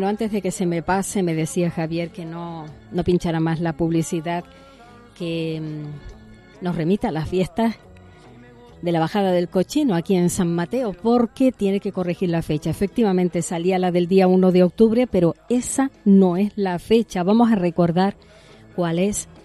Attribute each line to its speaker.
Speaker 1: Bueno, antes de que se me pase, me decía Javier que no pinchara más la publicidad, que nos remita a las fiestas de la bajada del Cochino aquí en San Mateo, porque tiene que corregir la fecha. Efectivamente salía la del día 1 de octubre, pero esa no es la fecha. Vamos a recordar cuál es